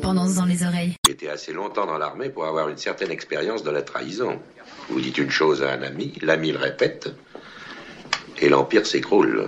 l'indépendance dans les oreilles. J'étais assez longtemps dans l'armée pour avoir une certaine expérience de la trahison. Vous dites une chose à un ami, l'ami le répète, et l'Empire s'écroule.